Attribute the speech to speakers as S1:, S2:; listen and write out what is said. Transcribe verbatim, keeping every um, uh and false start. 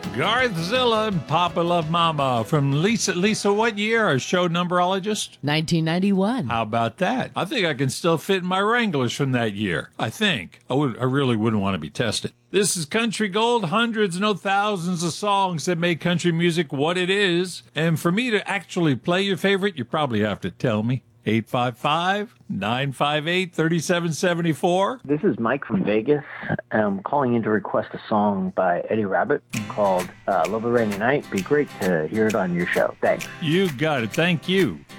S1: Garthzilla and Papa Love Mama from Lisa. Lisa, what year? Our show numberologist?
S2: nineteen ninety-one.
S1: How about that? I think I can still fit in my Wranglers from that year. I think. I, would, I really wouldn't want to be tested. This is Country Gold, hundreds, no thousands of songs that make country music what it is. And for me to actually play your favorite, you probably have to tell me. eight five five, nine five eight, three seven seven four.
S3: This is Mike from Vegas. I'm calling in to request a song by Eddie Rabbitt called uh, Love a Rainy Night. Be great to hear it on your show. Thanks.
S1: You got it. Thank you.